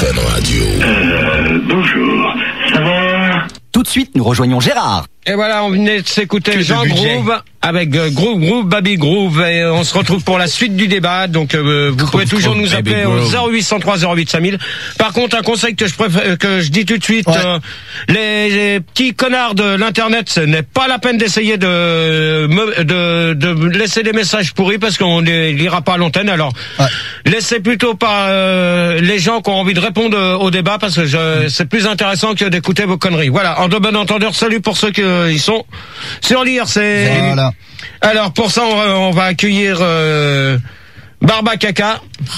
Fun Radio. Bonjour, ça va? Tout de suite, nous rejoignons Gérard. Et voilà, on venait de s'écouter Jean Groove avec Groove, Baby Groove. Et on se retrouve pour la suite du débat. Donc, vous pouvez toujours nous appeler au 0803 08 5000. Par contre, un conseil que je dis tout de suite, les petits connards de l'internet, ce n'est pas la peine d'essayer de laisser des messages pourris parce qu'on les lira pas à l'antenne. Alors, laissez plutôt pas les gens qui ont envie de répondre au débat parce que c'est plus intéressant que d'écouter vos conneries. Voilà, en de bon entendeur, salut pour ceux qui ils sont sur l'IR. Voilà. Alors pour ça, on va accueillir Barba Caca.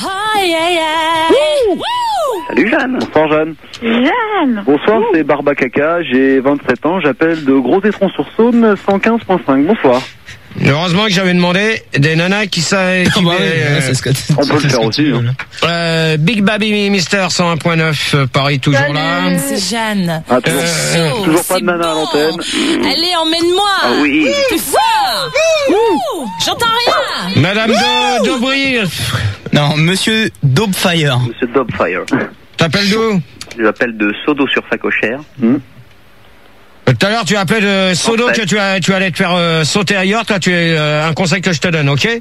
Salut Jeanne. Bonsoir Jeanne. Jeanne. Bonsoir, c'est Barba Caca, j'ai 27 ans, j'appelle de Gros-Étron-sur-Saône 115.5. Bonsoir. Heureusement que j'avais demandé des nanas qui savent. On peut le faire aussi. Big Baby Mister 101.9 Paris, toujours là. C'est Jeanne. Toujours pas de nana à l'antenne. Allez, emmène-moi. Ah oui. Plus fort. J'entends rien. Madame Dobry. Non, Monsieur Dobfire. Monsieur Dobfire. T'appelles d'où? Je l'appelle de Sodo sur Facochère. Tout à l'heure, tu appelais de Sodo que tu allais te faire sauter ailleurs. Toi, tu es un conseil que je te donne, ok?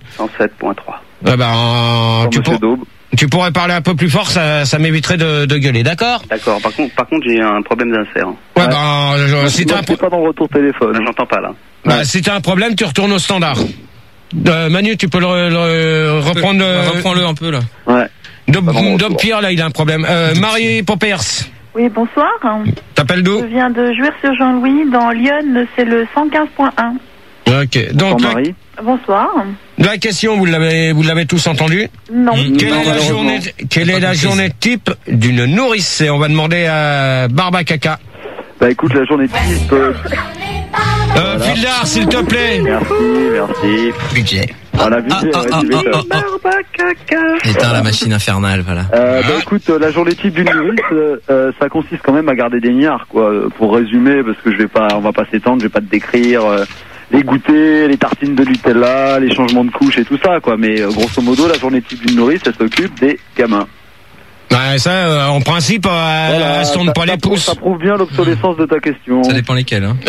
107.3. Tu pourrais parler un peu plus fort, ça m'éviterait de gueuler, d'accord? D'accord. Par contre, j'ai un problème d'insert. Si t'as pas dans le retour téléphone. J'entends pas là. Si t'as un problème, tu retournes au standard. Manu, tu peux le reprendre. Reprends-le un peu là. Ouais. Pierre, là, il a un problème. Marie Poppers. Oui, bonsoir. T'appelles d'où? Je viens de Jouir-sur-Jean-Louis, dans Lyon, c'est le 115.1. Ok. Donc, Marie. Bonsoir. La question, vous l'avez tous entendu? Non. Quelle est la journée type d'une nourrice? Et on va demander à Barba Caca. Bah écoute, la journée type... Fildar, s'il te plaît. Merci. Budget. Voilà, budget, Barba Caca. Éteins la machine infernale, voilà. Bah écoute, la journée type d'une nourrice, ça consiste quand même à garder des niards, quoi. Pour résumer, parce que on va pas s'étendre, je vais pas te décrire les goûters, les tartines de Nutella, les changements de couches et tout ça, quoi. Mais grosso modo, la journée type d'une nourrice, elle s'occupe des gamins. Ouais, ça, en principe, elle se tourne pas les pouces. Ça prouve bien l'obsolescence de ta question. Ça dépend lesquels, hein.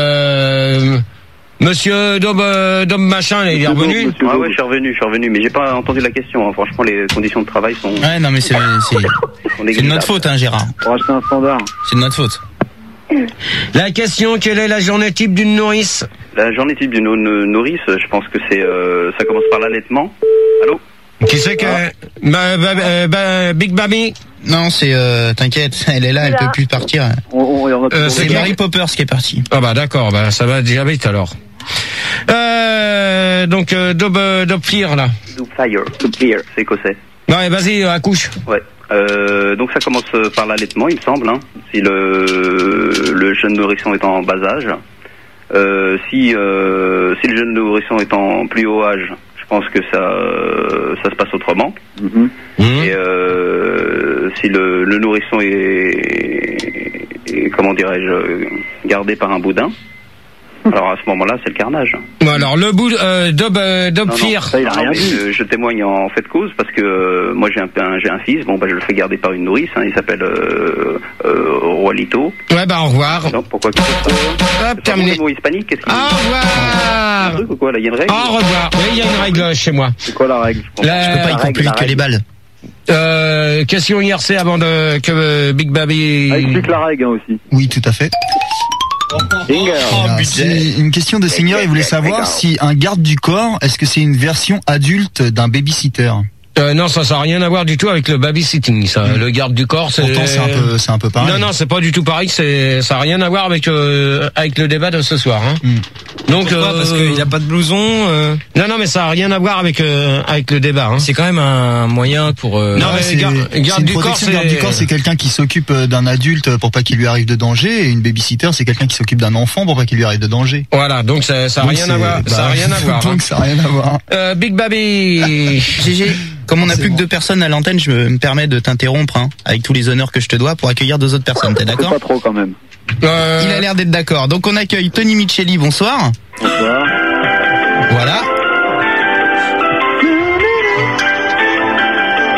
Monsieur Dob machin, il est revenu? Ouais, je suis revenu, mais j'ai pas entendu la question, hein. Franchement, les conditions de travail sont... Ouais, non, mais c'est de notre faute, hein, Gérard. Pour acheter un standard. C'est de notre faute. La question, quelle est la journée type d'une nourrice? La journée type d'une nourrice, je pense que c'est, ça commence par l'allaitement. Allô? Qui c'est que... Big Baby? Non, c'est... t'inquiète, elle est là, elle peut plus partir. C'est Mary Poppers qui est partie. Ah bah d'accord, bah ça va déjà vite alors. Donc Dobfire là. Dobfire, c'est écossais. Ouais, vas-y, accouche. Ouais. Donc ça commence par l'allaitement, il me semble, hein, si le jeune nourrisson est en bas âge. Si le jeune nourrisson est en plus haut âge, je pense que ça se passe autrement. Et si le nourrisson est comment dirais-je, gardé par un boudin, alors à ce moment-là, c'est le carnage. Bon, alors le bout Dobfire. Je témoigne en fait de cause parce que moi j'ai un fils. Bon bah je le fais garder par une nourrice. Hein, il s'appelle Roalito. Ouais bah au revoir. Non, pourquoi tu fais ça? Hop, terminé. C'est un mot hispanique. Qu'est-ce qu'il au revoir. Un truc ou quoi là? Il y a une règle. Au revoir. Oui, il y a une règle chez moi. C'est quoi la règle? Je peux pas y courir plus vite que les balles. Question IRC avant que Big Baby. Explique la règle aussi. Oui, tout à fait. C'est une question de senior, il voulait savoir si un garde du corps, est-ce que c'est une version adulte d'un babysitter? Non, ça n'a rien à voir du tout avec le babysitting, ça. Le garde du corps, c'est... Pourtant, c'est un peu pareil. Non, c'est pas du tout pareil, ça n'a rien à voir avec le débat de ce soir, hein. Donc, parce qu'il a pas de blouson, Non, mais ça n'a rien à voir avec le débat, hein. C'est quand même un moyen pour, Non, mais garde du corps, c'est quelqu'un qui s'occupe d'un adulte pour pas qu'il lui arrive de danger, et une babysitter, c'est quelqu'un qui s'occupe d'un enfant pour pas qu'il lui arrive de danger. Voilà, donc ça n'a rien à voir, ça n'a rien à voir. Donc ça n'a rien à voir. Big Baby. GG. Comme on n'a plus que 2 personnes à l'antenne, je me permets de t'interrompre, hein, avec tous les honneurs que je te dois, pour accueillir 2 autres personnes. T'es d'accord? Pas trop quand même. Il a l'air d'être d'accord. Donc on accueille Tony Micheli, bonsoir. Bonsoir. Voilà.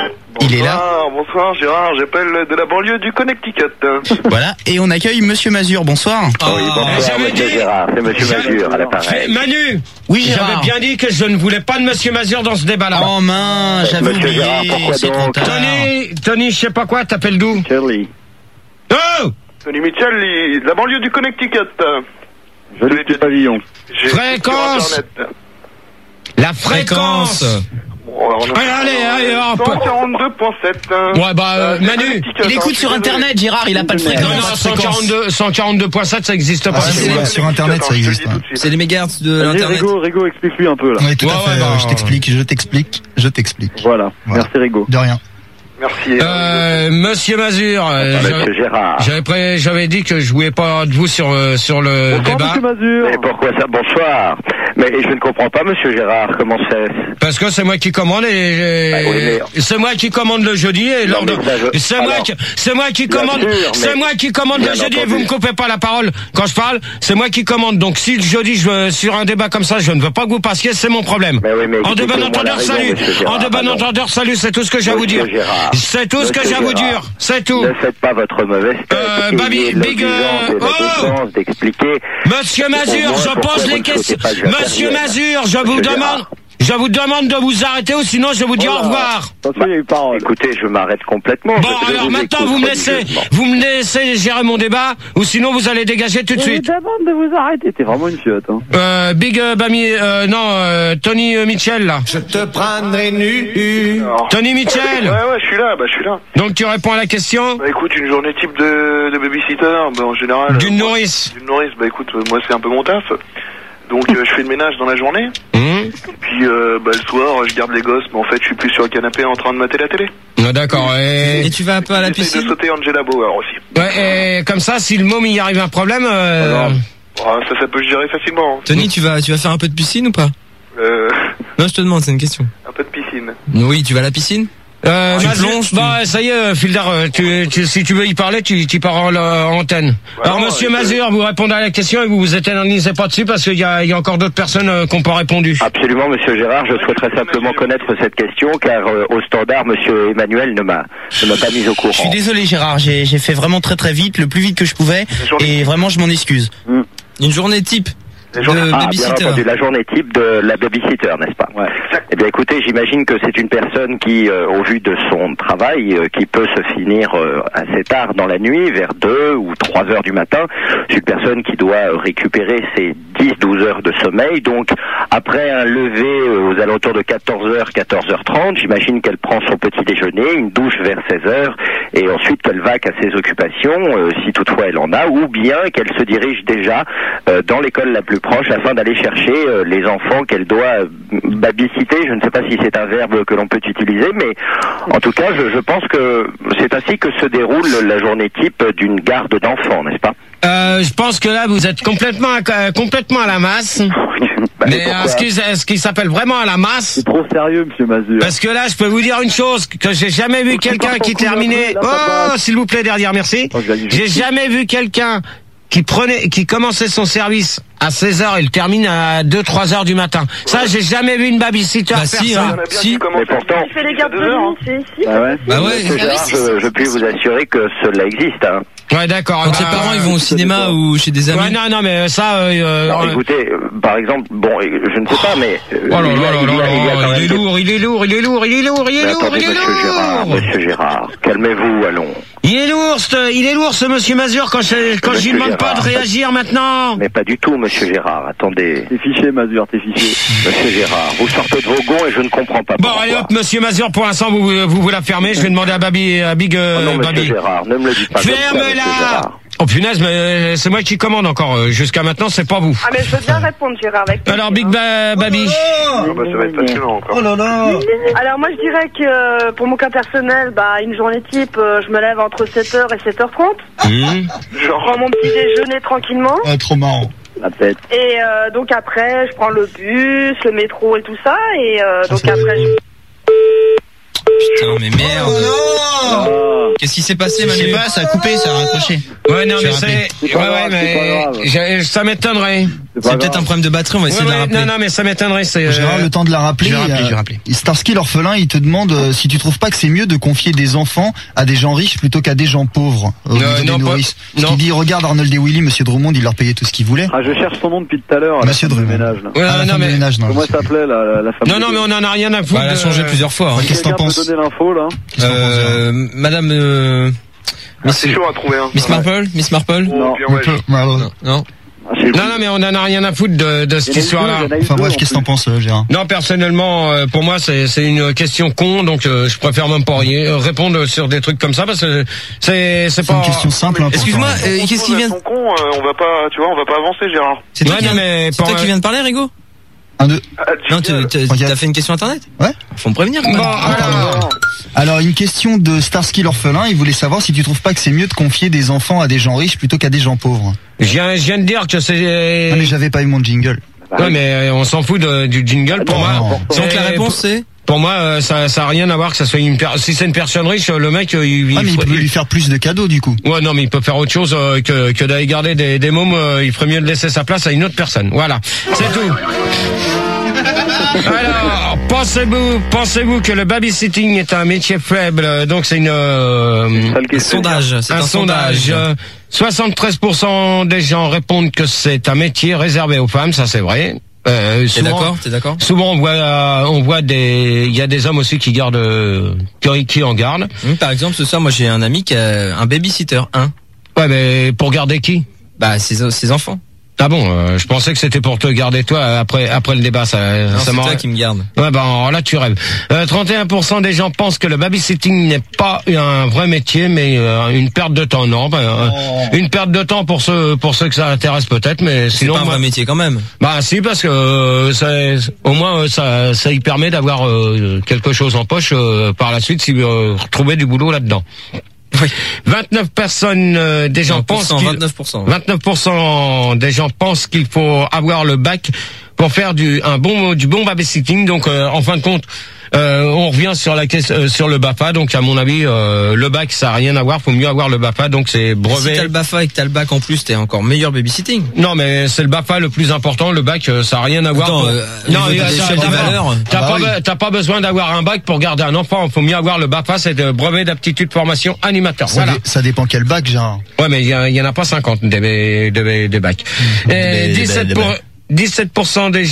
Il est là. Bonsoir Gérard, j'appelle de la banlieue du Connecticut. Voilà, et on accueille Monsieur Mazur, bonsoir. Oui, bonsoir Monsieur Gérard, c'est Monsieur Mazur à l'appareil. Manu, oui, Gérard. J'avais bien dit que je ne voulais pas de Monsieur Mazur dans ce débat-là. Oh mince, j'avais Monsieur oublié, Gérard, pourquoi c'est trop donc tard. Tony, je sais pas quoi, t'appelles d'où? Shirley. Oh! Tony Mitchell, de la banlieue du Connecticut. Joli petit pavillon. Fréquence. La fréquence. Bon, alors, Allez, hop. 142.7. Ouais, Manu, Il écoute sur internet, Gérard, il a pas de non, fréquence. 142.7, ça existe pas. Sur internet, ça existe. C'est les mégahertz de Vas-y, l'internet. Rigo, explique-lui un peu là. Oui, tout à fait. Je t'explique. Voilà. Merci Rigo. De rien. Merci. Monsieur Mazur, Monsieur Gérard. j'avais dit que je voulais pas de vous sur le débat. Monsieur Mazur. Et pourquoi ça? Bonsoir. Mais je ne comprends pas, Monsieur Gérard, comment c'est? Parce que c'est moi qui commande c'est moi qui commande le jeudi et lors de c'est moi qui commande le jeudi et vous me coupez pas la parole quand je parle, c'est moi qui commande. Donc si le jeudi je sur un débat comme ça, je ne veux pas que vous passiez, c'est mon problème. En de bon entendeur, salut. En de bon entendeur, salut, c'est tout ce que j'ai à vous dire. C'est tout ce que j'ai à vous dire, c'est tout. Ne faites pas votre mauvaise tête. d'expliquer. Monsieur Mazur, je pose les questions. Monsieur Mazur, je vous demande de vous arrêter ou sinon je vous dis au revoir. Écoutez, je m'arrête complètement. Bon, alors maintenant vous me laissez gérer mon débat ou sinon vous allez dégager tout de suite. Je vous demande de vous arrêter, t'es vraiment une fiotte. Hein. Tony Mitchell là. Je te prendrai nu. Tony Mitchell. Ouais, je suis là. Donc tu réponds à la question. Bah écoute, une journée type de babysitter, en général. D'une nourrice. Bah écoute, moi c'est un peu mon taf. Donc je fais le ménage dans la journée. Puis le soir, je garde les gosses, mais en fait je suis plus sur le canapé en train de mater la télé. D'accord. Et tu vas un peu à la piscine. De sauter Angela Bauer aussi. Ouais, et comme ça, si le môme il y arrive un problème. Ça peut se gérer facilement. Tony, tu vas faire un peu de piscine ou pas? Non, je te demande, c'est une question. Un peu de piscine. Oui, tu vas à la piscine? Plonges, ça y est, Filder, si tu veux y parler, tu pars en antenne. Alors, Monsieur Mazur, vous répondez à la question et vous vous éternisez pas dessus parce qu'il y a encore d'autres personnes qui n'ont pas répondu. Absolument, Monsieur Gérard, je souhaiterais simplement connaître cette question car au standard, Monsieur Emmanuel ne m'a pas mis au courant. Je suis désolé, Gérard, j'ai fait vraiment très très vite, le plus vite que je pouvais, et vraiment je m'en excuse. Une journée type. Bien entendu, la journée type de la babysitter, n'est-ce pas? Ouais. Eh bien, écoutez, j'imagine que c'est une personne qui, au vu de son travail, qui peut se finir assez tard dans la nuit, vers 2 ou 3 heures du matin. C'est une personne qui doit récupérer ses 10-12 heures de sommeil. Donc, après un lever aux alentours de 14h, 14h30, j'imagine qu'elle prend son petit déjeuner, une douche vers 16h, et ensuite qu'elle vaque à ses occupations, si toutefois elle en a, ou bien qu'elle se dirige déjà dans l'école la plus proche afin d'aller chercher les enfants qu'elle doit babysitter. Je ne sais pas si c'est un verbe que l'on peut utiliser, mais en tout cas, je pense que c'est ainsi que se déroule la journée type d'une garde d'enfants, n'est-ce pas? Je pense que là, vous êtes complètement à la masse. Mais ce qui s'appelle vraiment à la masse. C'est trop sérieux, Monsieur Mazur. Parce que là, je peux vous dire une chose, que j'ai jamais vu quelqu'un qui terminait. Oh, s'il vous plaît, derrière, merci. J'ai jamais vu quelqu'un qui commençait son service à 16h et le termine à 2-3 heures du matin. Ça, j'ai jamais vu une babysitter faire ça. Si. Mais pourtant, Je fais les gardes de nuit, c'est ici. Monsieur Gérard, je puis vous assurer que cela existe, hein. Ouais, d'accord. Quand tes parents ils vont au cinéma ou chez des amis. Ouais, non, mais ça. Écoutez, par exemple, je ne sais pas, mais. Il est lourd. Monsieur Gérard, calmez-vous, allons. Il est lourd, ce Monsieur Mazur quand je lui demande pas de réagir maintenant. Mais pas du tout, Monsieur Gérard. Attendez. T'es fiché, Mazur, t'es fiché. Monsieur Gérard, vous sortez de vos gonds et je ne comprends pas. Bon, allez hop, Monsieur Mazur, pour l'instant, vous la fermez. Je vais demander à Big non, Baby. Monsieur Gérard, ne me le dites pas. Ferme-la. Oh punaise, mais c'est moi qui commande encore. Jusqu'à maintenant, c'est pas vous. Ah mais je veux bien répondre, Gérard, avec plaisir. Alors, Big Baby. Ça va être passionnant encore. Oh là là. Alors moi je dirais que pour mon cas personnel, une journée type, je me lève entre 7h et 7h30. Je prends mon petit déjeuner tranquillement. Trop marrant. La tête. Et donc après, je prends le bus, le métro et tout ça. Et donc après, Putain, mais merde. Qu'est-ce qui s'est passé, Manu? Je sais pas, ça a coupé, ça a raccroché. Ouais, non, mais mais ça m'étonnerait. C'est peut-être un problème de batterie, on va essayer de la rappeler. Non, mais ça m'étonnerait. Gérard, le temps de la rappeler. Je vais rappeler. Starsky l'orphelin, il te demande si tu trouves pas que c'est mieux de confier des enfants à des gens riches plutôt qu'à des gens pauvres. Non, il dit, regarde Arnold et Willy, Monsieur Drummond, il leur payait tout ce qu'ils voulaient. Ah, je cherche son nom depuis tout à l'heure. Monsieur Drummond. Ménage, Comment elle s'appelait la femme? Non, mais on en a rien à foutre. Elle a changé plusieurs fois. Qu'est-ce que t'en penses? Donner l'info là. Madame. C'est chaud à trouver. Miss Marple. Non. Non, mais on en a rien à foutre de cette histoire-là. Enfin bref, qu'est-ce que t'en penses, Gérard? Non, personnellement, pour moi, c'est une question con, donc je préfère même pas répondre sur des trucs comme ça parce que c'est pas une question simple. Excuse-moi, qu'est-ce qui vient? On va pas avancer, Gérard. C'est toi qui viens de parler, Rigo? Non, t'as fait une question internet? Ouais. Faut me prévenir. Alors, une question de Starsky l'orphelin, il voulait savoir si tu trouves pas que c'est mieux de confier des enfants à des gens riches plutôt qu'à des gens pauvres. Je viens de dire que c'est... Ah, mais j'avais pas eu mon jingle. Ouais, mais on s'en fout du jingle pour moi. Donc la réponse c'est? Pour moi, ça a rien à voir que ça soit si c'est une personne riche, le mec, mais il peut lui faire plus de cadeaux, du coup. Ouais, non, mais il peut faire autre chose que d'aller garder des mômes. Il ferait mieux de laisser sa place à une autre personne. Voilà, c'est tout. Alors, pensez-vous que le babysitting est un métier faible? Donc c'est un sondage. C'est un sondage. 73% des gens répondent que c'est un métier réservé aux femmes, ça c'est vrai. T'es d'accord? Souvent on voit il y a des hommes aussi qui gardent, qui en gardent. Par exemple, ce soir, moi j'ai un ami qui a un babysitter, Ouais, mais pour garder qui? Bah, ses enfants. Ah bon, je pensais que c'était pour te garder toi après le débat. C'est toi qui me garde. Ouais, alors là tu rêves. 31% des gens pensent que le babysitting n'est pas un vrai métier, mais une perte de temps. Non, une perte de temps pour ceux que ça intéresse peut-être, mais sinon. C'est pas un vrai métier quand même. Bah si, parce que au moins ça y permet d'avoir quelque chose en poche par la suite si retrouver du boulot là-dedans. Oui. 29% des gens pensent 29% des gens pensent qu'il faut avoir le bac pour faire du bon babysitting. Donc en fin de compte, on revient sur la question sur le BAFA. Donc à mon avis, le bac ça a rien à voir. Faut mieux avoir le BAFA. Donc c'est brevet. Si t'as le BAFA et que t'as le bac en plus, t'es encore meilleur babysitting. Non, mais c'est le BAFA le plus important. Le bac ça a rien à voir. T'as pas besoin d'avoir un bac pour garder un enfant. Faut mieux avoir le BAFA, c'est le brevet d'aptitude formation animateur. Voilà. Ça dépend quel bac, Gérard. Ouais, mais il y en a pas 50 des bacs. 17% des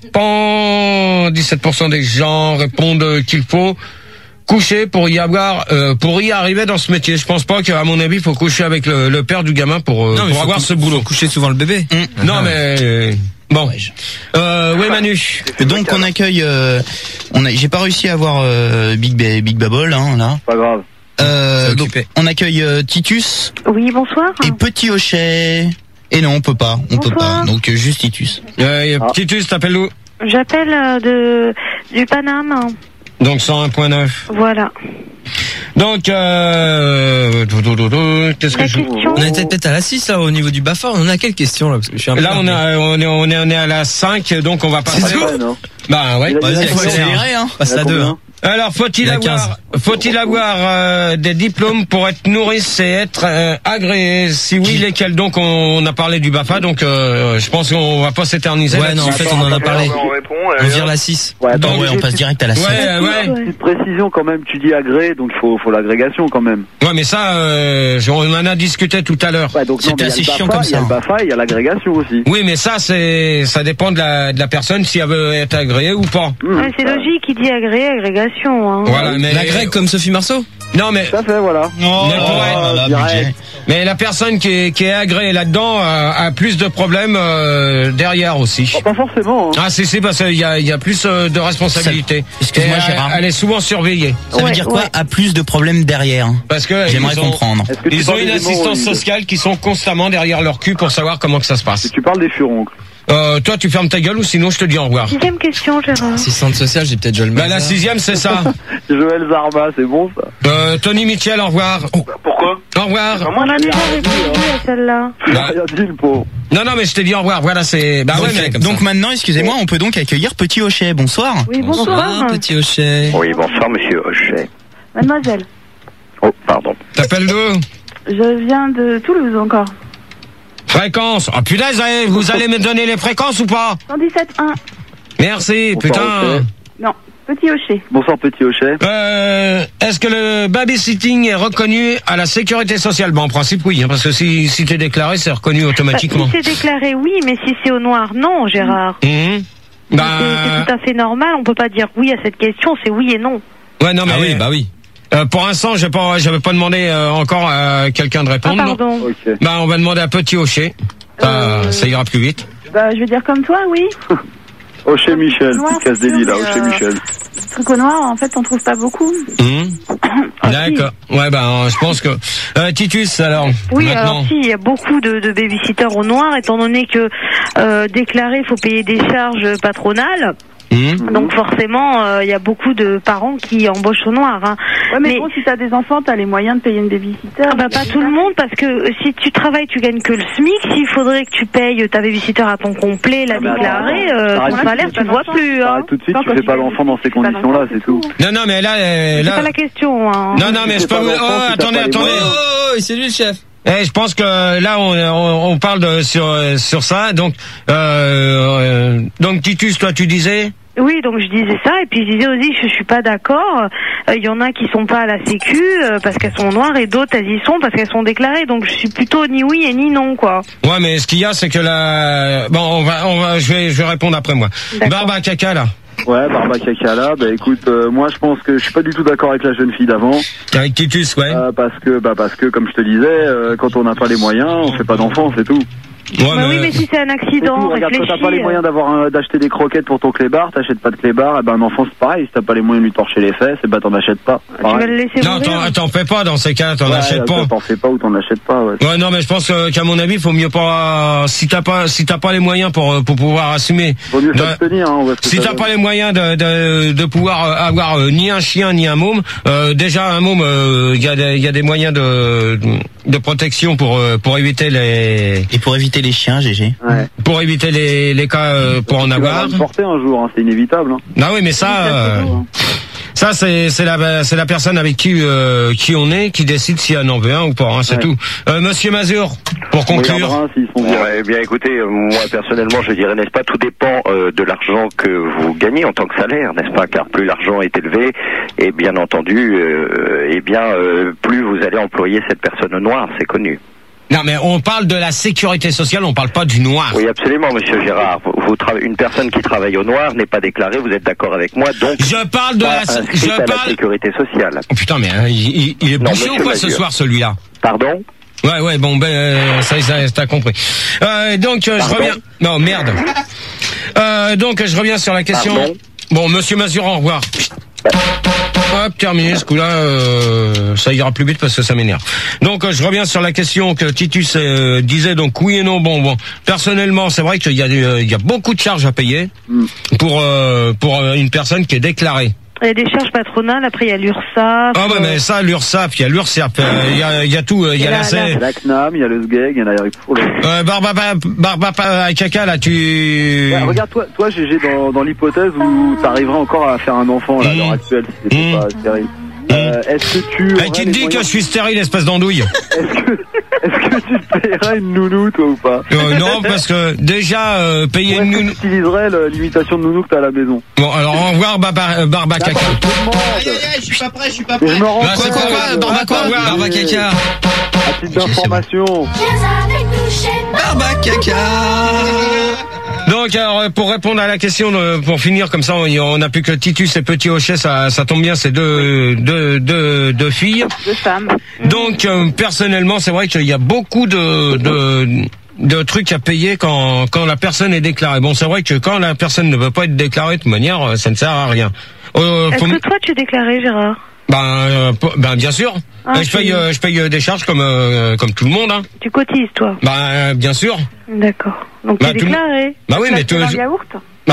gens répondent qu'il faut coucher pour y arriver dans ce métier. Je pense pas qu'à mon avis, il faut coucher avec le père du gamin pour avoir ce boulot. Faut coucher souvent le bébé. Non, mais bon. Oui, Manu. Donc on accueille. J'ai pas réussi à avoir Big Babble, là. Pas grave. Donc, on accueille Titus. Oui, bonsoir. Et Petit Hochet. Et non, on peut pas. Donc juste Titus. Titus, t'appelles où? J'appelle du Paname. Donc 101.9. Voilà. Donc qu'est-ce que on était peut-être à la 6 là au niveau du BAFA. On a quelle question là? Parce que je suis un peu on est à la 5 donc on va passer. Bah ouais. Il faut accélérer Passe à 2. Alors faut-il avoir des diplômes pour être nourrice et être agréé? Si oui, lesquels? Donc on a parlé du BAFA, donc je pense qu'on va pas s'éterniser. Ouais, non, en fait on en a parlé. On vire la 6. Ouais, on passe direct à la 7. Ouais. Petite précision quand même, tu dis agré, donc il faut l'agrégation quand même. Ouais, mais ça, on en a discuté tout à l'heure. Ouais, c'était assez chiant comme ça. Il y a le BAFA, il y a l'agrégation aussi. Oui, mais ça dépend de la personne si elle veut être agréée ou pas. Ouais, c'est logique, il dit agrégation. Voilà, mais la grecque comme Sophie Marceau. Non, mais ça fait voilà. Mais la personne qui est agréée là-dedans a plus de problèmes derrière aussi. Pas forcément. Ah si, parce qu'il y a plus de responsabilités. Excuse-moi, Gérard. Elle est souvent surveillée. Ça veut dire quoi? A plus de problèmes derrière? Parce que j'aimerais comprendre. Ils ont une assistance sociale qui sont constamment derrière leur cul pour savoir comment que ça se passe. Tu parles des furoncs. Toi, tu fermes ta gueule ou sinon je te dis au revoir. 6e question, Gérard. Assistante sociale, j'ai peut-être déjà le mal. La 6e, c'est ça. Joël Zarba, c'est bon ça. Tony Mitchell, au revoir. Pourquoi? Au revoir. On a déjà répondu à celle-là. Non, mais je t'ai dit au revoir. Voilà, c'est. Bah ouais, mais donc maintenant, excusez-moi, on peut donc accueillir Petit Hochet. Bonsoir. Oui, bonsoir. Petit Hochet. Oui, bonsoir, monsieur Hochet. Mademoiselle. Oh, pardon. T'appelles d'où? Je viens de Toulouse encore. Fréquence. Oh punaise, vous allez me donner les fréquences ou pas? 117.1. Merci, Bonsoir, putain. Hochet. Non, Petit Hochet. Bonsoir Petit Hochet. Est-ce que le babysitting est reconnu à la sécurité sociale? En principe, oui, hein, parce que si t'es déclaré, c'est reconnu automatiquement. Si c'est déclaré, oui, mais si c'est au noir, non, Gérard. C'est tout à fait normal, on peut pas dire oui à cette question, c'est oui et non. Ouais, non, mais oui. Pour l'instant, j'avais pas demandé encore à quelqu'un de répondre. Ah, pardon. Okay. On va demander à Petit Hochet. Ça ira plus vite. Je vais dire comme toi, oui. Hochet Michel, Noir, qui casse des lits là, Hochet Michel. Le truc au noir, en fait, on trouve pas beaucoup. D'accord. Ouais, je pense que Titus, alors. Oui, maintenant. alors si, il y a beaucoup de babysitters au noir, étant donné que déclarer, il faut payer des charges patronales. Donc forcément, il y a beaucoup de parents qui embauchent au noir. Hein. Ouais, mais bon, si t'as des enfants, t'as les moyens de payer une babysitter. Pas tout le monde, parce que si tu travailles, tu gagnes que le SMIC. S'il faudrait que tu payes ta babysitter à ton complet, la déclarer, ton salaire, tu ne vois plus. Hein. Tout de suite, tu fais pas l'enfant dans ces conditions-là, c'est tout. Non, mais là, c'est pas la question. Hein. Non, mais je peux vous... attendez. Oh, c'est lui le chef. Je pense que là on parle sur ça. Donc Titus, toi tu disais? Oui, donc je disais ça, et puis je disais aussi je suis pas d'accord. Il y en a qui sont pas à la sécu parce qu'elles sont noires, et d'autres elles y sont parce qu'elles sont déclarées. Donc je suis plutôt ni oui et ni non, quoi. Ouais, mais ce qu'il y a, c'est que là, je vais répondre après moi. Barba Caca là. Ouais, Barba Caca là, écoute, moi je pense que je suis pas du tout d'accord avec la jeune fille d'avant. Avec Titus, ouais. Parce que comme je te disais, quand on n'a pas les moyens, on fait pas d'enfants, c'est tout. Oui, mais si c'est un accident, regarde, quand t'as pas les moyens d'acheter des croquettes pour ton clébard, t'achètes pas de clébard, un enfant c'est pareil, si t'as pas les moyens de lui torcher les fesses, t'en achètes pas. Tu vas le laisser mourir. Non, t'en fais pas dans ces cas, t'en achètes pas. T'en fais pas ou t'en achètes pas, ouais. Ouais, non, mais je pense qu'à mon avis, faut mieux pas, si t'as pas les moyens pour pouvoir assumer. Faut mieux s'abstenir, hein, si t'as pas les moyens de pouvoir avoir ni un chien ni un môme, déjà un môme, il y a des moyens de protection pour éviter les... Et pour éviter les chiens, GG. Ouais. Pour éviter les cas pour en avoir. Tu vas porter un jour, hein, c'est inévitable. Hein. Ah oui, mais ça c'est la personne avec qui on est qui décide si elle en veut un ou pas. Hein, c'est tout. Monsieur Mazur, pour conclure. Bien écoutez, moi personnellement, je dirais, n'est-ce pas, tout dépend de l'argent que vous gagnez en tant que salaire, n'est-ce pas, car plus l'argent est élevé, et bien entendu, plus vous allez employer cette personne au noir, c'est connu. Non, mais on parle de la sécurité sociale, on parle pas du noir. Oui, absolument, monsieur Gérard. Une personne qui travaille au noir n'est pas déclarée, vous êtes d'accord avec moi, donc... Je parle de la sécurité sociale. Oh putain, mais il est bouché ou pas ce soir, celui-là? Pardon? Ouais, bon, ça t'as compris. Donc, je reviens... Non, merde. Donc, je reviens sur la question... Pardon? Bon, monsieur Mazur, au revoir. Hop, terminé ce coup-là, ça ira plus vite parce que ça m'énerve. Donc je reviens sur la question que Titus disait, donc oui et non. Bon, personnellement, c'est vrai qu'il y a beaucoup de charges à payer pour une personne qui est déclarée. Il y a des charges patronales, après il y a l'URSSAF. Ah ouais, mais ça, l'URSSAF, il y a l'URSSAF, il y a tout, il y a la CNAM, il y a le SGEG, il y en a pour le... Barba Caca, là, tu... Ouais, regarde, toi, GG, dans l'hypothèse où t'arriverais encore à faire un enfant, à l'heure actuelle, si c'était pas stérile. Est-ce que tu... qui te dit que je suis stérile, espèce d'andouille? Est-ce que tu te payerais une nounou, toi, ou pas? Non, parce que déjà, payer une nounou... Tu utiliserais l'imitation de nounou que t'as à la maison. Bon, alors, au revoir, Barba Caca. Je suis pas prêt. Je me rends compte. C'est quoi, Barba Caca? À titre d'information. Barba Caca. Donc, alors, pour répondre à la question, pour finir comme ça, on n'a plus que Titus et Petit Hochet, ça tombe bien, c'est deux filles. Deux femmes. Donc, personnellement, c'est vrai qu'il y a beaucoup de trucs à payer quand la personne est déclarée. Bon, c'est vrai que quand la personne ne veut pas être déclarée, de toute manière, ça ne sert à rien. Est-ce que toi, tu es déclaré, Gérard? Bien sûr. Je paye des charges comme tout le monde. Hein. Tu cotises, toi? Bien sûr. D'accord. Donc tu es déclaré. Oui, mais dans le yaourt?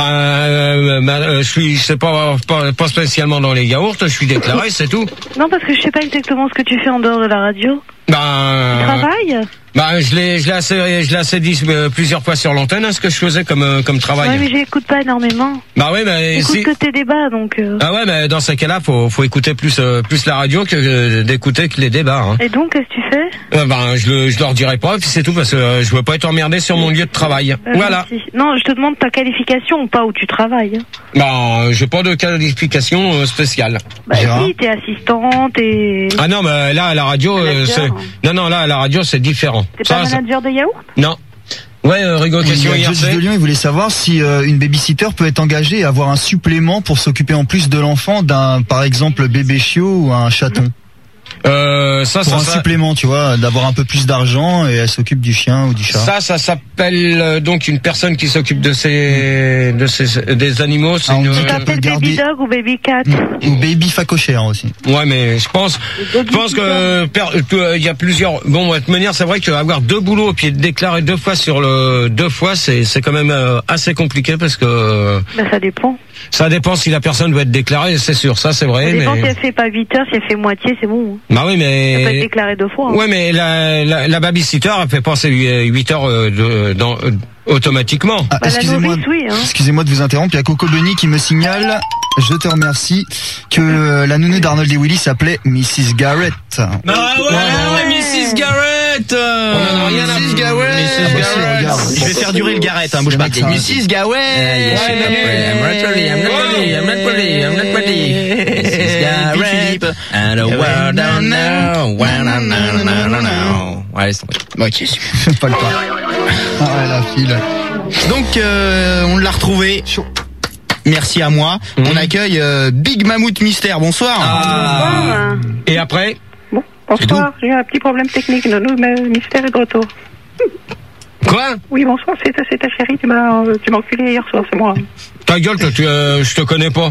Je sais pas spécialement dans les yaourts, je suis déclaré, c'est tout. Non, parce que je sais pas exactement ce que tu fais en dehors de la radio. Il travaille? Je l'ai assez dit plusieurs fois sur l'antenne, ce que je faisais comme travail. Ouais, mais j'écoute pas énormément. Mais j'écoute que tes débats, donc. Ah ouais, mais dans ces cas-là, faut écouter plus la radio que d'écouter que les débats. Hein. Et donc, qu'est-ce que tu fais? Je leur dirai pas, puis c'est tout, parce que je veux pas être emmerdé sur mon lieu de travail. Voilà. Merci. Non, je te demande ta qualification, pas où tu travailles. J'ai pas de qualification spéciale. Si, t'es assistante et. Ah non, mais là, à la radio, là, à la radio, c'est différent. T'es pas manager de yaourt? Non. Ouais, Rigo, question hier. Judge de Lyon, il voulait savoir si une babysitter peut être engagée et avoir un supplément pour s'occuper en plus de l'enfant d'un, par exemple, bébé chiot ou un chaton. Un supplément, tu vois, d'avoir un peu plus d'argent et elle s'occupe du chien ou du chat. Ça s'appelle donc une personne qui s'occupe des animaux. Ça s'appelle baby dog ou baby cat. Ou baby facochère aussi. Ouais, mais je pense que il y a plusieurs. Bon, de toute manière, c'est vrai qu'avoir 2 boulots et puis déclarer 2 fois sur le 2 fois, c'est quand même assez compliqué parce que. Ça dépend. Ça dépend si la personne doit être déclarée, c'est sûr, ça c'est vrai. Ça dépend si elle fait pas 8 heures, si elle fait moitié, c'est bon. Bah oui, mais. Elle peut être déclarée 2 fois. Hein. Ouais, mais la babysitter, elle fait pas ces 8 heures automatiquement. Excusez-moi de vous interrompre, il y a Coco Bunny qui me signale, je te remercie, que la nounou d'Arnold et Willy s'appelait Mrs. Garrett. Mrs. Garrett. Mrs. Garrett. Je vais faire durer le Garrett, bouge pas. Mrs. Garrett. I'm not ready. Mrs. Garrett. And the world don't know. Ouais, c'est ok, super. Pas le temps. Ah, la file. Donc, on l'a retrouvé. Merci à moi. On accueille Big Mammouth Mystère. Bonsoir. Bonsoir. Et après? Bon, bonsoir. J'ai eu un petit problème technique. Nono Mystère est de retour. Quoi? Oui, bonsoir. C'est ta chérie. Tu m'as enculé hier soir. C'est moi. Ta gueule, je te connais pas.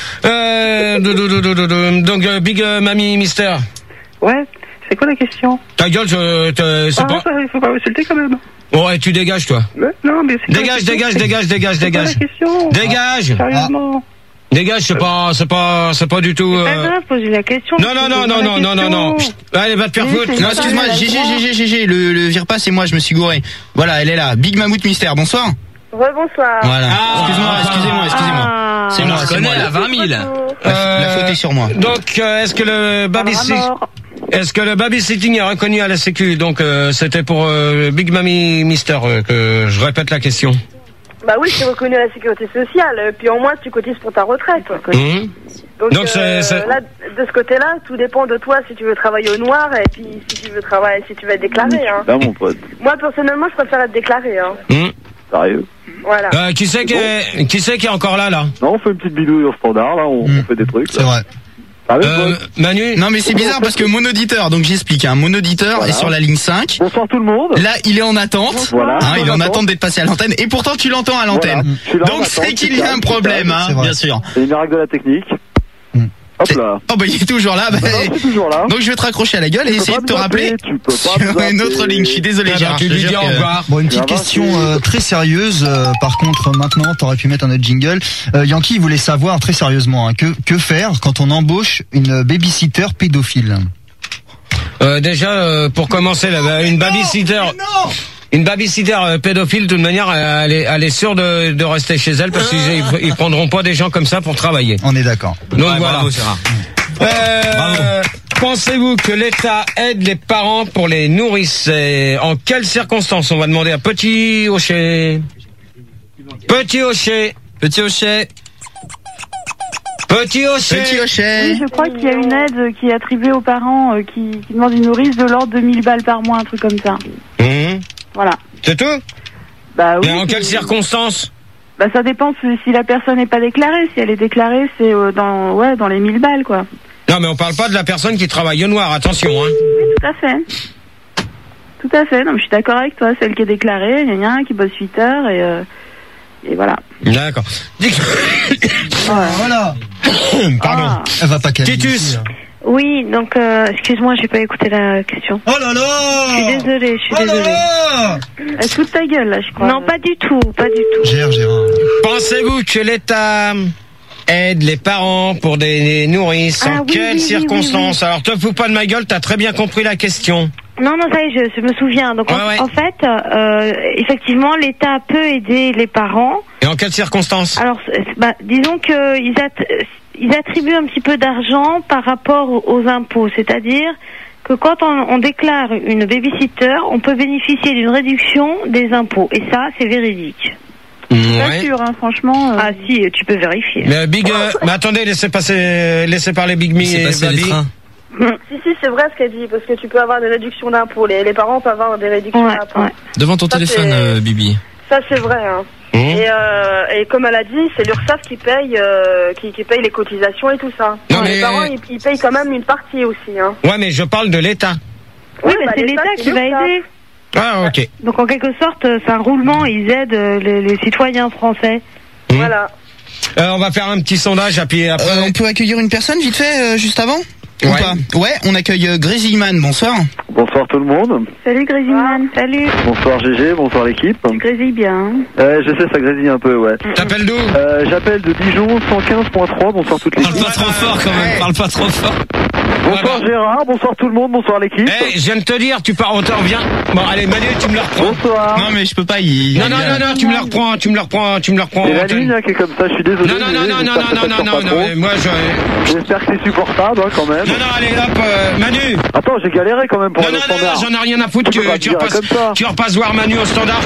Donc, Big Mamie Mystère. Ouais. C'est quoi la question? Ta gueule, c'est pas. Il faut pas m'insulter quand même. Ouais, tu dégages, toi. Non, mais c'est dégage. C'est pas la question. Dégage. Sérieusement. Dégage, c'est pas du tout. C'est pas grave, poser la question. Non. Allez, va te faire foutre. Non, excuse-moi, GG, le vire pas, c'est moi, je me suis gouré. Voilà, elle est là. Big Mammouth Mystère, bonsoir. Bonsoir. Voilà. Excusez-moi. C'est moi, c'est moi, la 20 000. La faute est sur moi. Donc, est-ce que le babysitting est reconnu à la Sécu? Donc, c'était pour Big Mamie Mister que je répète la question. Bah oui, c'est reconnu à la sécurité sociale. Puis en moins, tu cotises pour ta retraite. Donc là, de ce côté-là, tout dépend de toi si tu veux travailler au noir et puis si tu veux être déclaré. Hein. Là, mon pote. Moi, personnellement, je préfère être déclaré. Hein. Sérieux? Voilà. Qui c'est qui est encore là? Non, on fait une petite bidouille au standard, là, on fait des trucs. C'est vrai. Manu? Non mais c'est bizarre parce que mon auditeur, donc j'explique, mon auditeur est sur la ligne 5. Bonsoir tout le monde. Là, il est en attente. Voilà. Il est en attente d'être passé à l'antenne et pourtant tu l'entends à l'antenne. Voilà. Donc c'est qu'il y a un problème, bien sûr. C'est une miracle de la technique. Hop là. Oh bah il est toujours là. C'est toujours là. Donc je vais te raccrocher à la gueule et essayer de te rappeler sur une autre ligne. Je suis désolé, Gérard. Tu lui dis au revoir. Bon, une petite question très sérieuse. Par contre, maintenant, t'aurais pu mettre un autre jingle. Yankee voulait savoir très sérieusement que faire quand on embauche une babysitter pédophile. Déjà, pour commencer, une babysitter. Une babysitter pédophile, de toute manière, elle est sûre de rester chez elle parce qu'ils prendront pas des gens comme ça pour travailler. On est d'accord. Donc voilà. Bravo, Sarah. Pensez-vous que l'État aide les parents pour les nourrices? En quelles circonstances? On va demander à Petit Hochet. Petit Hochet. Oui, je crois qu'il y a une aide qui est attribuée aux parents qui demandent une nourrice de l'ordre de 1000 balles par mois, un truc comme ça. Voilà. C'est tout? Bah oui. Mais en quelles circonstances? Bah ça dépend si la personne n'est pas déclarée. Si elle est déclarée, c'est dans les 1000 balles, quoi. Non, mais on parle pas de la personne qui travaille au noir, attention, hein. Oui, tout à fait. Tout à fait. Non, mais je suis d'accord avec toi. Celle qui est déclarée, qui bosse 8 heures et voilà. D'accord. Voilà. Pardon. Elle va pas calmer. Titus. Oui, donc excuse-moi, j'ai pas écouté la question. Oh là là! Je suis désolée. Elle fout de ta gueule là, je crois. Non, pas du tout. Gérard. Pensez-vous que l'État aide les parents pour des nourrices? En quelles circonstances? Alors te fous pas de ma gueule, t'as très bien compris la question. Non, ça y est, je me souviens. Donc en fait, effectivement, l'État peut aider les parents. Et en quelles circonstances? Alors, disons qu'ils attribuent un petit peu d'argent par rapport aux impôts, c'est-à-dire que quand on déclare une babysitter, on peut bénéficier d'une réduction des impôts. Et ça, c'est véridique. Pas sûr, hein, franchement. Ah si, tu peux vérifier. Mais mais attendez, laissez parler Big Me et Baby. Si, c'est vrai ce qu'elle dit, parce que tu peux avoir des réductions d'impôts. Les parents peuvent avoir des réductions d'impôts. Ouais. Devant ton téléphone, Bibi. Ça, c'est vrai, hein. Et comme elle a dit, c'est l'URSSAF qui paye, qui paye les cotisations et tout ça. Non, les parents, ils payent quand même une partie aussi, hein. Ouais, mais je parle de l'État. Oui, mais c'est l'État qui va aider. Ah, ok. Donc en quelque sorte, c'est un roulement, ils aident les citoyens français. Voilà. On va faire un petit sondage, puis après... on peut accueillir une personne vite fait, juste avant? Ou pas? Ouais, on accueille Grésilman, bonsoir. Bonsoir tout le monde. Salut Grésilman, salut. Bonsoir GG, bonsoir l'équipe. Tu grésilles bien. Je sais, ça grésille un peu, ouais. T'appelles d'où? J'appelle de Dijon, 115.3, bonsoir toute l'équipe. Parle pas trop fort quand même, parle pas trop fort. Bonsoir Gérard, bonsoir tout le monde, bonsoir l'équipe. Je viens de te dire, on te revient. Bon, allez Manu, tu me le reprends. Bonsoir. Non mais je peux pas, Non, tu me le reprends. C'est la ligne qui est comme ça, je suis désolé. Non, moi j'espère que c'est supportable, hein, quand même. Non, allez, hop, Manu. Attends, j'ai galéré quand même pour le standard. Non, j'en ai rien à foutre que tu repasses voir Manu au standard.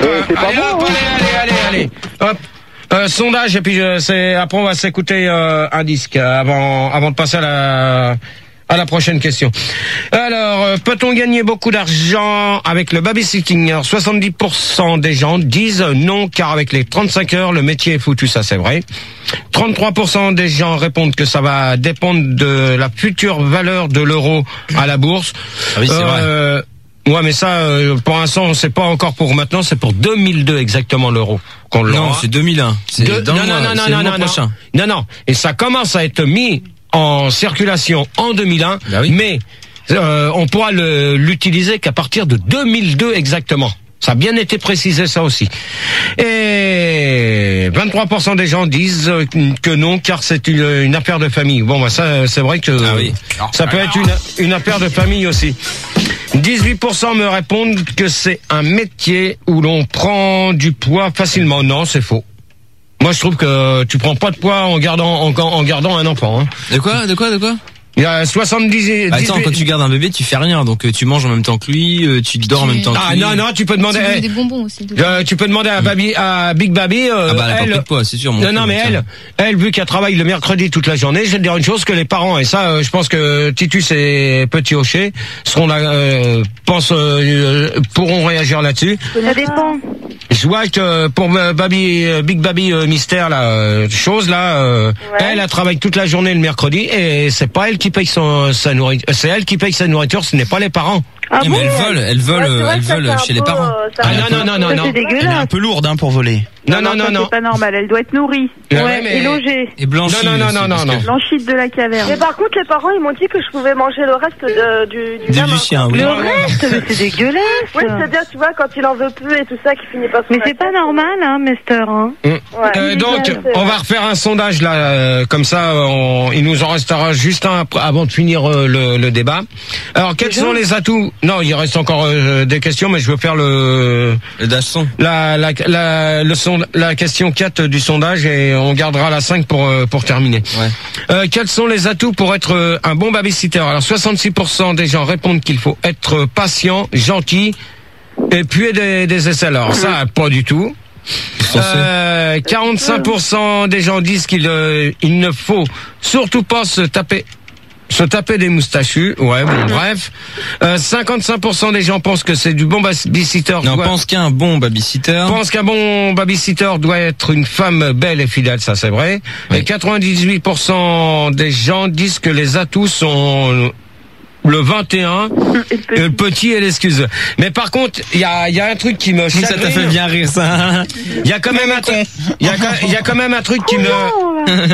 Allez, hop. Sondage, et puis après on va s'écouter un disque avant de passer à la prochaine question. Alors, peut-on gagner beaucoup d'argent avec le babysitting? 70% des gens disent non, car avec les 35 heures, le métier est foutu, ça c'est vrai. 33% des gens répondent que ça va dépendre de la future valeur de l'euro à la bourse. Ah oui, c'est vrai. Ouais, mais ça, pour l'instant, c'est pas encore pour maintenant, c'est pour 2002 exactement l'euro. Non, c'est 2001. Non. Et ça commence à être mis en circulation en 2001, mais on pourra l'utiliser qu'à partir de 2002 exactement. Ça a bien été précisé, ça aussi. Et 23% des gens disent que non, car c'est une affaire de famille. Bon, ça, c'est vrai que ça peut être une affaire de famille aussi. 18% me répondent que c'est un métier où l'on prend du poids facilement. Non, c'est faux. Moi, je trouve que tu prends pas de poids en gardant un enfant. Hein. De quoi? Il y a 70... Attends, quand tu gardes un bébé, tu fais rien. Donc tu manges en même temps que lui, tu dors en même temps que lui. Ah non, tu peux demander... des bonbons aussi. Tu peux demander à Big Baby... elle prend pas de poids, c'est sûr. Non, mais elle, vu qu'elle travaille le mercredi toute la journée, je vais te dire une chose, que les parents, et ça, je pense que Titus et Petit Hocher seront là, pourront réagir là-dessus. Ça dépend. Je vois que pour Big Baby Mystère, elle travaille toute la journée le mercredi, et c'est pas elle qui paye sa nourriture, c'est elle qui paye sa nourriture, ce n'est pas les parents. Ah bon, mais elles volent chez les parents. Non. C'est dégueulasse. Elle est un peu lourde pour voler. Non. C'est pas normal, elle doit être nourrie. Et logée. Et blanchie. Non. Blanchie de la caverne. Mais par contre, les parents, ils m'ont dit que je pouvais manger le reste du gamin. Du chien, oui. Le reste, mais c'est dégueulasse. Oui, c'est-à-dire, tu vois, quand il en veut plus et tout ça, qui finit pas. Mais c'est pas normal, hein, Mister. Hein. Donc, on va refaire un sondage là, comme ça, il nous en restera juste un avant de finir le débat. Alors, quels sont les atouts? Non, il reste encore des questions, mais je veux faire le dasson. La question 4 du sondage, et on gardera la 5 pour terminer. Quels sont les atouts pour être un bon babysitter? Alors 66% des gens répondent qu'il faut être patient, gentil et puis des essais. Alors ça, pas du tout. 45% des gens disent qu'il ne faut surtout pas se taper des moustachus. Bref. 55% des gens pensent que c'est du bon babysitter. Pense qu'un bon babysitter doit être une femme belle et fidèle, ça c'est vrai. Oui. Et 98% des gens disent que les atouts sont le 21, le petit et l'excuse. Mais par contre, il y a un truc qui me chagrine. Ça t'a fait bien rire, ça. Il y a quand même un truc qui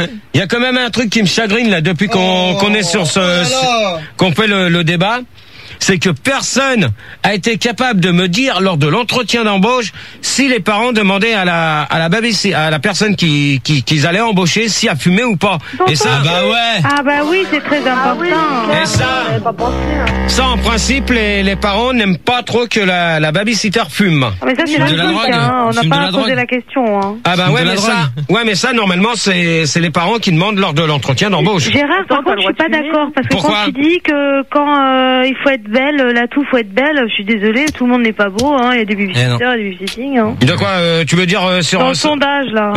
me chagrine là depuis qu'on est sur qu'on fait le débat. c'est que personne a été capable de me dire lors de l'entretien d'embauche si les parents demandaient à la personne qu'ils allaient embaucher si elle fumait ou pas. Donc, et ça, Ah bah oui, c'est très important. Et ça, en principe, les parents n'aiment pas trop que la babysitter fume. Ah mais ça c'est logique, on n'a pas posé la question. Hein. Ah bah mais ça, normalement, c'est les parents qui demandent lors de l'entretien d'embauche. Gérard, par contre, je suis pas d'accord parce que quand tu dis que quand il faut être belle, l'atout faut être belle, je suis désolée, tout le monde n'est pas beau, hein. Il y a des babysitters, il y a des babysitting. Hein. De quoi tu veux dire sur dans le sondage là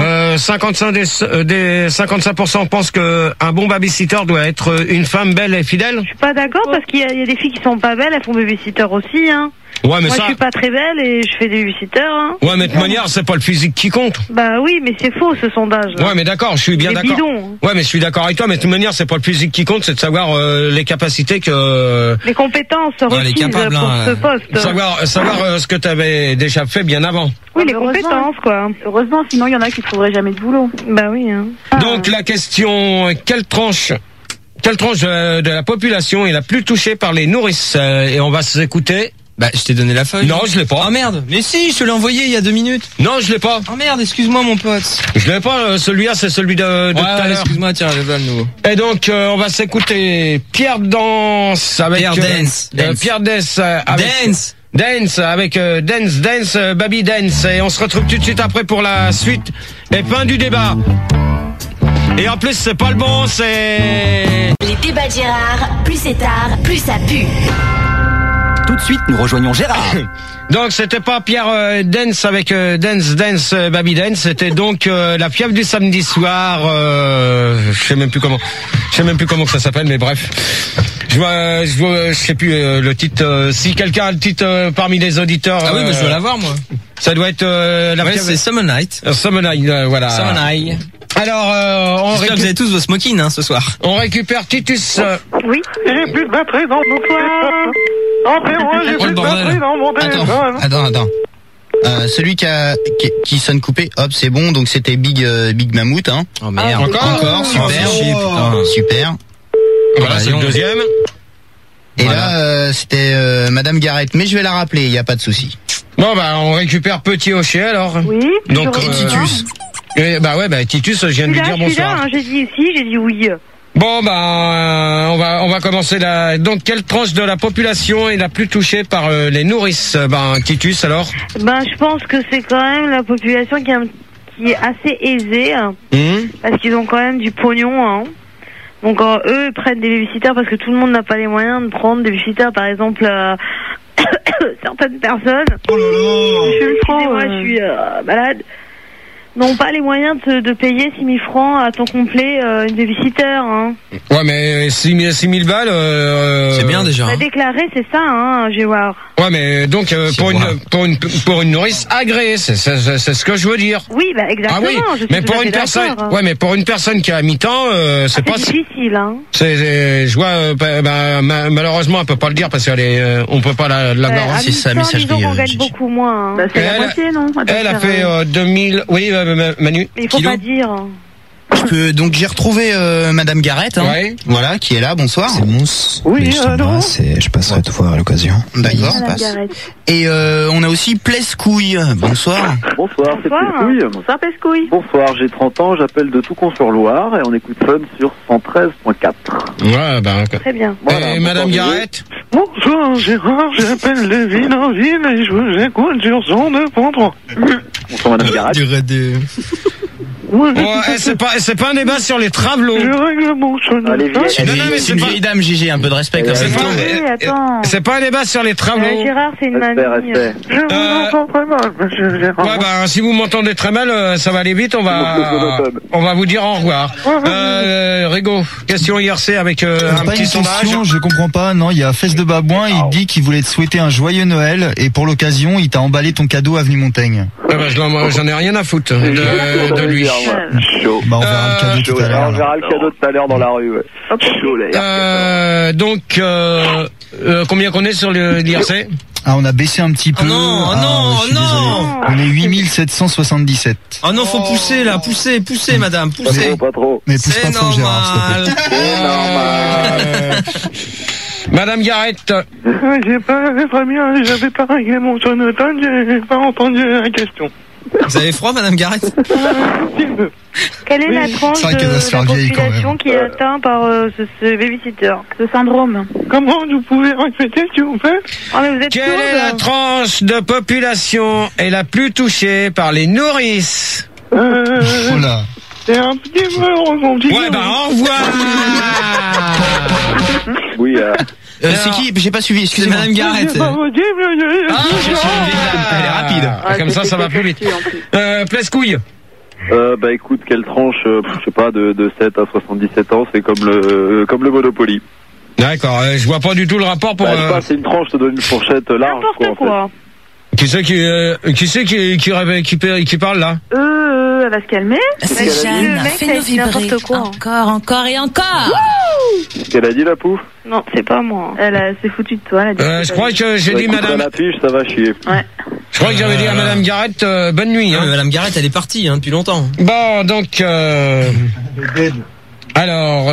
55% pensent que un bon babysitter doit être une femme belle et fidèle. Je suis pas d'accord parce qu'il y a des filles qui sont pas belles, elles font babysitter aussi, hein. Ouais, mais moi, je suis pas très belle et je fais des babysitters. Hein. Ouais, mais de toute manière, c'est pas le physique qui compte. Bah oui, mais c'est faux ce sondage. Là. Ouais, mais d'accord, je suis bien d'accord. Ouais, mais je suis d'accord avec toi, mais de toute manière, c'est pas le physique qui compte, c'est de savoir les capacités que. Les compétences requises capables, pour ce poste. Savoir ce que t'avais déjà fait bien avant. Oui, les compétences, quoi. Heureusement, sinon il y en a qui trouveraient jamais de boulot. Bah oui. Hein. Donc la question, quelle tranche de la population est la plus touchée par les nourrices et on va s'écouter. Bah, je t'ai donné la feuille. Non, je l'ai pas. Ah merde. Mais si, je te l'ai envoyé il y a 2 minutes. Non, je l'ai pas. Oh merde, excuse-moi mon pote. Je l'ai pas, celui-là, c'est celui de tout à l'heure. Excuse-moi, tiens, le nouveau. Et donc, on va s'écouter Pierre Dance avec... Pierre Dance. Pierre Dance avec... Dance avec Dance, Baby Dance. Et on se retrouve tout de suite après pour la suite et fin du débat. Et en plus, c'est pas le bon, c'est... Les débats de Gérard, plus c'est tard, plus ça pue. Tout de suite, nous rejoignons Gérard. Donc, c'était pas Pierre Dance avec Dance, Baby Dance. C'était donc la fièvre du samedi soir. Je sais même plus comment que ça s'appelle, mais bref. Je sais plus le titre. Si quelqu'un a le titre parmi les auditeurs. Ah oui, mais je veux l'avoir, moi. Ça doit être la fièvre. C'est Summer Night. Summer Night, voilà. Summer Night. Alors, j'espère que vous avez tous vos smokings, hein, ce soir. On récupère Titus. Oui. J'ai plus de batterie dans mon téléphone. Appelez-moi, j'ai plus de batterie dans mon téléphone. Attends. Celui qui sonne coupé, hop, c'est bon. Donc c'était Big Mammouth, hein. Oh merde. Encore, super. Voilà, c'est le deuxième. Et là, c'était Madame Garrett, mais je vais la rappeler, il y a pas de souci. Bon bah, on récupère Petit Hocher alors. Oui. Donc Titus. Titus, je viens de lui dire bonsoir. Là, j'ai dit si, j'ai dit oui. Bon bah on va commencer là. Donc quelle tranche de la population est la plus touchée par les nourrices? Titus alors. Je pense que c'est quand même la population qui est assez aisée, parce qu'ils ont quand même du pognon. Hein. Donc eux prennent des babysitters parce que tout le monde n'a pas les moyens de prendre des babysitters, par exemple certaines personnes. Oh là là. Excusez-moi, je suis malade. N'ont pas les moyens de payer 6 000 francs à temps complet une babysitter. Hein. Ouais, mais 6 000 balles... c'est bien déjà. On a déclaré, c'est ça, hein, Géoard. Ouais, mais donc pour une nourrice agréée, c'est ce que je veux dire. Oui, exactement. Ah oui, mais pour une personne, mais pour une personne qui est à mi-temps, c'est pas difficile, hein. Je vois, malheureusement, on peut pas le dire parce qu'elle est, on peut pas la voir. C'est ça, messagerie. On gagne beaucoup moins. Hein. C'est la moitié, non? Elle a fait 2000. Oui, Manu. Mais il faut pas dire. Donc j'ai retrouvé Madame Garrett, hein, voilà, qui est là. Bonsoir. C'est Mousse. Oui, je passerai te voir à l'occasion. D'accord, on passe. Et on a aussi Plescouille. Bonsoir. Bonsoir, c'est Plescouille. Bonsoir Plescouille. Bonsoir, j'ai 30 ans, j'appelle de Toucon-sur-Loire et on écoute Fun sur 113.4. Ouais, très bien. Voilà, et Madame Garrett. Bonsoir Gérard, j'appelle Lévin en ville et je vous écoute sur 102.3. Bonsoir Madame Garrett. C'est pas un débat sur les travelots. Je règle mon chemin. C'est une vieille dame, Gégé, un peu de respect quand même. C'est pas un débat sur les travelots. Gérard, c'est une mamie. Je vous entends très mal, monsieur Gérard. Ouais, si vous m'entendez très mal, ça va aller vite, on va vous dire au revoir. Rigaud, question IRC avec un petit sondage. Je comprends pas, non, il y a Fesse de Babouin, il dit qu'il voulait te souhaiter un joyeux Noël et pour l'occasion, il t'a emballé ton cadeau avenue Montaigne. J'en ai rien à foutre de lui. Chaud. On verra le cadeau tout à l'heure. On verra le cadeau tout à l'heure dans la rue, ouais. Chaud, donc, combien qu'on est sur l'IRC? On a baissé un petit peu. Non. On est 8777. Oh non, faut pousser là, pousser, madame, pousser. Pas trop. Mais pousse pas trop, Gérard, s'il te plaît. C'est normal. Madame Garrett. J'ai pas très bien, j'avais pas réglé mon sonotone, j'ai pas entendu la question. Vous avez froid, Madame Garrett? Quelle est la tranche de la population qui est atteinte par ce babysitter, ce syndrome? Comment vous pouvez répéter, s'il vous plaît? Quelle est la tranche de population est la plus touchée par les nourrices? Oula. C'est un petit peu ressenti. Ouais, bah au revoir. Oui, c'est qui? J'ai pas suivi, excusez-moi. Madame Garrett. Elle est rapide. Comme ça va plus vite. Plescouille. Bah écoute, quelle tranche, je sais pas, de 7 à 77 ans, c'est comme le Monopoly. D'accord, je vois pas du tout le rapport pour... Bah, je sais pas, c'est une tranche, ça donne une fourchette large, quoi. En fait. Qui c'est qui parle là? Elle va se calmer. C'est Jeanne, fais-nous vibrer. Encore et encore. Qu'est-ce qu'elle a dit, la pouf? Non, c'est pas moi. Elle s'est foutue de toi. Je crois que j'ai dit madame... la pige, ça va chier. Ouais. Je crois que j'avais dit à Madame Garrett, bonne nuit. Hein. Madame Garrett, elle est partie depuis longtemps. Bon, donc... alors,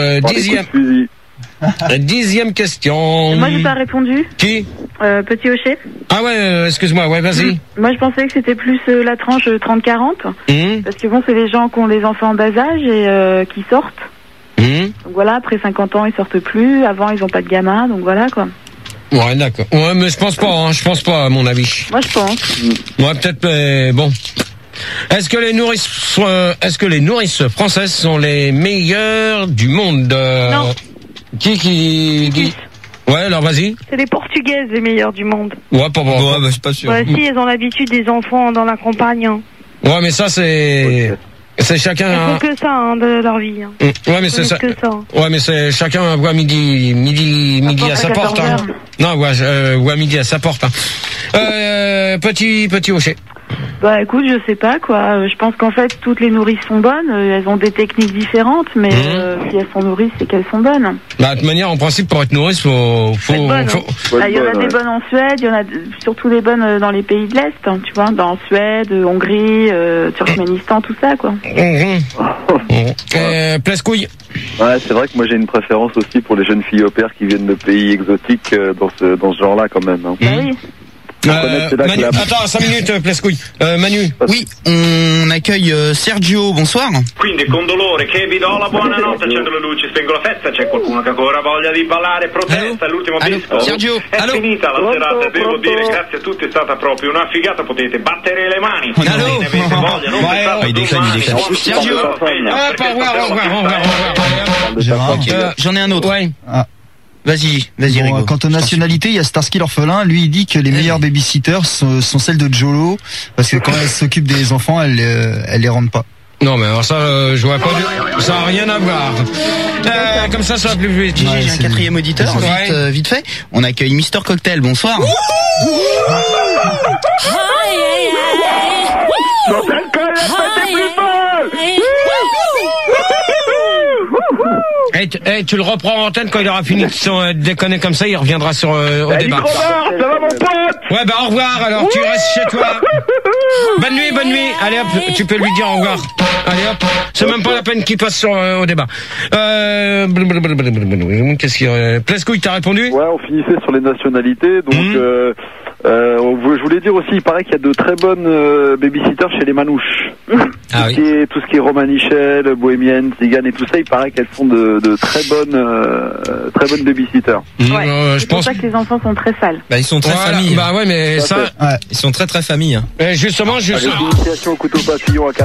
dixième question. Moi, j'ai pas répondu. Qui? Petit Hocher. Ah ouais, excuse-moi, ouais, vas-y. Moi, je pensais que c'était plus la tranche 30-40. Parce que bon, c'est les gens qui ont des enfants en bas âge et qui sortent. Donc voilà, après 50 ans, ils sortent plus. Avant, ils ont pas de gamin, donc voilà, quoi. Ouais, d'accord. Ouais, mais je pense pas, à mon avis. Moi, je pense. Ouais, peut-être, mais bon. Est-ce que les nourrices françaises sont les meilleures du monde? Non. Qui dit? Ouais, alors vas-y. C'est les Portugaises les meilleures du monde. Ouais, pas bon. Ouais, bah, je suis pas sûr. Ouais, si, elles ont l'habitude des enfants dans la campagne. Ouais, mais ça, c'est... Okay. C'est chacun... Elles font que ça, de leur vie. Ouais, mais c'est ça. Que ça. Ouais, mais c'est chacun voit midi à sa porte. Hein. Non, voit midi à sa porte. Hein. Petit Hocher. Bah écoute, je sais pas quoi. Je pense qu'en fait toutes les nourrices sont bonnes. Elles ont des techniques différentes, mais si elles sont nourrices, c'est qu'elles sont bonnes. Bah de toute manière, en principe, pour être nourrice, faut. Il y en a des bonnes en Suède, il y en a surtout des bonnes dans les pays de l'Est, hein, tu vois, dans Suède, Hongrie, Turkménistan, tout ça quoi. Plescouille. Ouais, c'est vrai que moi j'ai une préférence aussi pour les jeunes filles au pair qui viennent de pays exotiques dans ce genre-là quand même. Hein. Bah oui. Manu, attends, 5 minutes, Plescouille. Manu. Oui, on accueille Sergio, bonsoir. Quindi con dolore che vi do la buonanotte, accendo le luci, spengo la festa, c'è qualcuno che ancora voglia di ballare, protesta, l'ultimo disco. Sergio, è finita la serata, devo dire grazie a tutti, è stata proprio una figata, potete battere le mani. Se avete voglia, non pensate Sergio, j'en ai un autre. Ouais. Vas-y, Rigo. Quant aux nationalités, il y a Starsky l'orphelin. Lui, il dit que les meilleures babysitters sont celles de Jolo, parce que quand elle s'occupe des enfants, elle les rentre pas. Non, mais alors ça, je vois pas ça n'a rien à voir. Comme ça va plus vite. J'ai un quatrième auditeur, vite fait. On accueille Mister Cocktail, bonsoir. Tu le reprends en antenne quand il aura fini de déconner comme ça, il reviendra sur au débat. Ça va mon pote? Ouais, bah au revoir alors, tu restes chez toi. Bonne nuit. Allez hop, tu peux lui dire au revoir. Allez hop, c'est même pas la peine qu'il passe au débat. Qu'est-ce qu'il y a? Plescouille, t'as répondu? Ouais, on finissait sur les nationalités, donc je voulais dire aussi, il paraît qu'il y a de très bonnes babysitters chez les manouches. Ah oui. Tout ce qui est Romanichel, Bohémienne, Tzigane et tout ça, il paraît qu'elles font de très bonnes babysitters. Ouais, c'est pour ça que les enfants sont très sales. Bah ils sont très familles. Bah ouais, mais ça, ils sont très familles. Justement. Initiation au couteau papillon à